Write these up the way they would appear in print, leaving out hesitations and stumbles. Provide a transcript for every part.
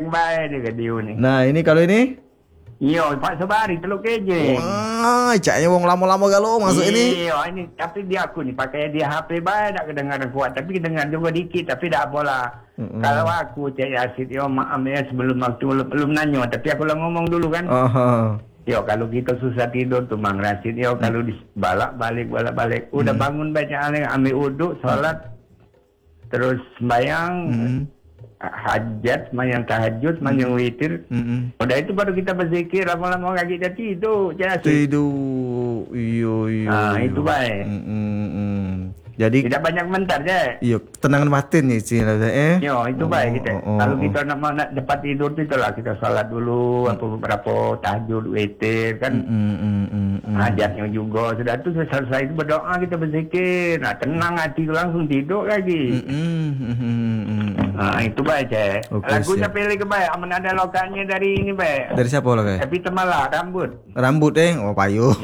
yang baik dia dia ni. Nah, ini kalau ini? Iya, Pak Sobari Teluk Keje. Wah, caknya wong lama-lama galau masuk ini. Iya, ini tapi dia aku ni pakai dia HP baik tak kedengaran kuat, tapi kedengaran juga dikit, tapi tak apalah. Kalau aku Cik Yasid, yo maaf ya sebelum waktu belum nanya, tapi aku lah ngomong dulu kan. Yo kalau kita susah tidur tuh Mang Rasid, yo kalau balak balik. Udah bangun baca ambil uduk, sholat, terus sembahyang, hajat, sembahyang tahajud, sembahyang witir. Udah itu baru kita berzikir, lama-lama kaki kita tidur. Tidur, iyo. Nah, itu baik. Jadi tidak banyak mentar je. Iya, tenangan batin ni sih Yo, itu baik kita. Kalau kita nak dapat tidur tu itulah kita salat dulu, beberapa tahajud, witir kan. Hajatnya juga. Sudah tu selesai itu berdoa, kita berzikir. Nah, tenang hati langsung tidur lagi. Nah, itu baik je. Lagunya pilih ke baik. Aman ada lokalnya dari ini baik. Dari siapa lokalnya? Tapi Temala, rambut. Rambut oh payuh.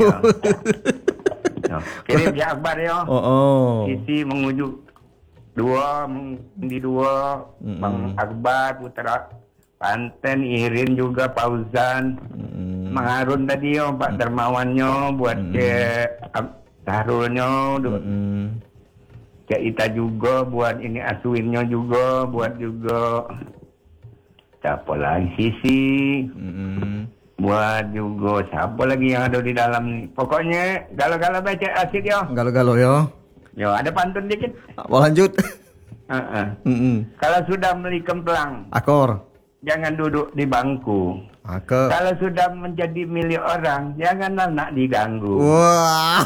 Kirim si Akbar ya. Isi mengujuk dua, Bang Akbar, Putra Panten, Irin juga, Fauzan, Mang Harun tadi ya, Pak Dermawannya, buat ke Tarulnya, ke Ita juga, buat ini Aswinnya juga, buat juga siapa lagi Sisi. Buat juga siapa lagi yang ada di dalam ni. Pokoknya galau-galau baca asyik yo. Galau-galau yo. Yo, ada pantun dikit. Mau lanjut? Kalau sudah beli kemplang, akor. Jangan duduk di bangku. Akor. Kalau sudah menjadi milik orang, janganlah nak diganggu. Wah.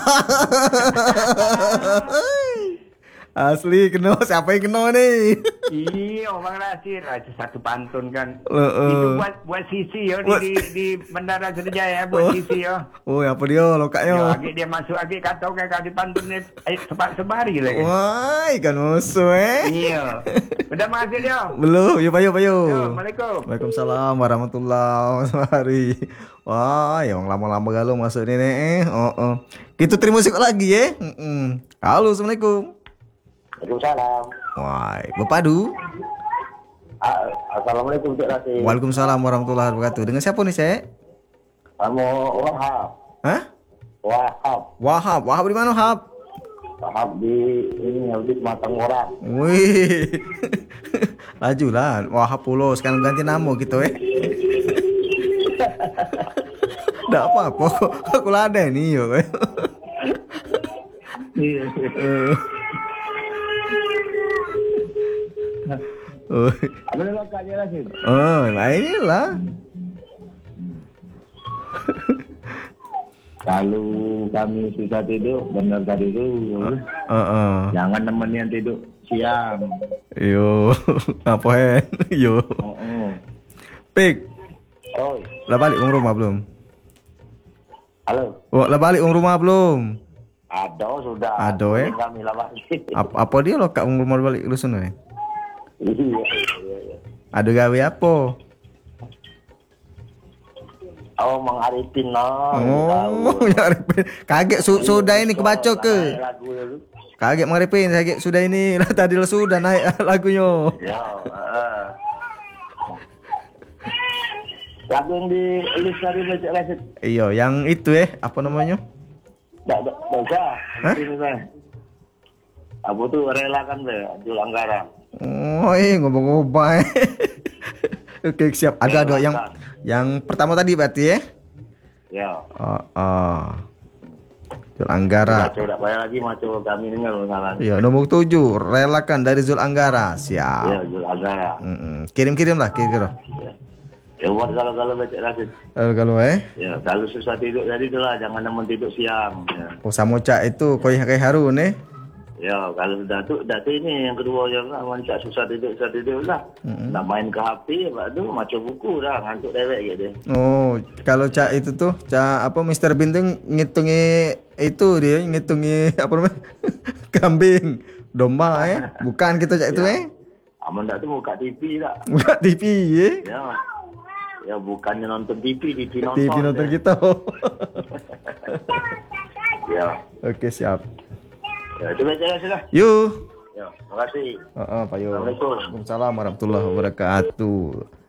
Asli kena, siapa yang kena ni? Iya, Bang Rasid. Itu satu pantun kan. Itu buat Sisi yo di Bandara Sriwijaya buat Sisi yo. Oh, apa dia lokaknya? Agak dia masuk agak kata kan kali pantun ni sebari lagi. Wah, ikan musuh Iya. Udah masuk dia? Belum, ya payo. Assalamualaikum. Waalaikumsalam warahmatullahi wabarakatuh. Wah, yang lama-lama galau masuk ni Kita terima musik lagi ya. Halo, assalamualaikum. Waalaikumsalam. Wah, Bapadu. Assalamualaikum Cik Rasid. Waalaikumsalam warahmatullahi wabarakatuh. Dengan siapa nih, Cek? Kamu Wahab. Hah? Wahab di mana, Wahab? Wahab di ini di Matang Orang. Wih. Laju lah, Wahab Pulau sekarang ganti nama gitu Nggak apa-apa, aku lada nih yo. Apa nama kaknya lagi? Nah inilah. Kalau kami susah tidur, benar tadi itu. Jangan nemenin tidur siang. Yo, ngapain? Yo. Pik. Oh. Lah balik ke rumah belum? Halo. Lah balik ke rumah belum? Ada sudah. Ada Kami lah balik. Apa dia lo kak rumah balik lu sana? Iya. Ada gawe apa? Oh, Mang Arifin lah. Arifin. Kaget sudah ini kebaca ke? Kaget Mang Arifin, kaget sudah ini lah tadi lah sudah naik lagunya. Ya. Lagu yang di list tadi Cik Rasid. Iya, yang itu apa namanya? Baca. Aku tuh relakan deh, Jul Anggaran. Oh, ngomong-ngomong. Oke, siap. Ada yang pertama tadi berarti ya? Ya. Zul Anggara. Sudah bayar lagi macam kami ini kalau salah. Iya, nomor 7, relakan dari Zul Anggara. Siap. Iya, Zul Anggara. Kirim-kirim lah, kirim. Ya buat kalau Cik Rasid. Kalau Ya, kalau susah tidur jadi itulah jangan nemen tidur siang. Ya. Oh, sama Cak itu koi Harun Ya, kalau dah tu ini yang kedua yang Cak susah tidur lah. Nak main ke HP, aduh macam buku dah ngantuk dewek gitu. Oh, kalau Cak itu tuh, Cak apa Mr. Bean tuh ngitungi itu dia ngitungi apa namanya? Kambing, domba Bukan gitu Cak itu Aman dah tu buka TV tak? Buka TV Ya bukannya nonton TV nonton. TV nonton kita. Ya. Oke, siap. Ya, itu aja sudah. Yuk. Ya, terima kasih. Pak Yo. Assalamualaikum. Waalaikumsalam warahmatullahi wabarakatuh.